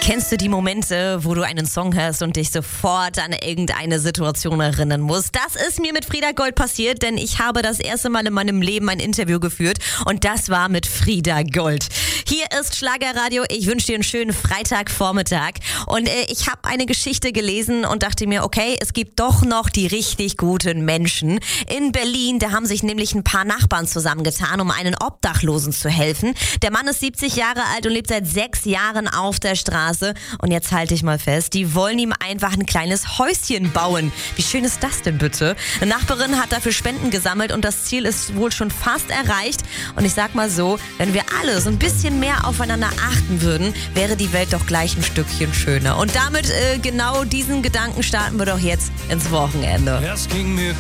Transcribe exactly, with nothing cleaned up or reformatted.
Kennst du die Momente, wo du einen Song hörst und dich sofort an irgendeine Situation erinnern musst? Das ist mir mit Frieda Gold passiert, denn ich habe das erste Mal in meinem Leben ein Interview geführt und das war mit Frieda Gold. Hier ist Schlagerradio. Ich wünsche dir einen schönen Freitagvormittag und äh, ich habe eine Geschichte gelesen und dachte mir, okay, es gibt doch noch die richtig guten Menschen. In Berlin, da haben sich nämlich ein paar Nachbarn zusammengetan, um einen Obdachlosen zu helfen. Der Mann ist siebzig Jahre alt und lebt seit sechs Jahren auf der Straße. Und jetzt halte ich mal fest, die wollen ihm einfach ein kleines Häuschen bauen. Wie schön ist das denn bitte? Eine Nachbarin hat dafür Spenden gesammelt und das Ziel ist wohl schon fast erreicht. Und ich sag mal so, wenn wir alle so ein bisschen mehr aufeinander achten würden, wäre die Welt doch gleich ein Stückchen schöner. Und damit äh, genau diesen Gedanken starten wir doch jetzt ins Wochenende. Es ging mir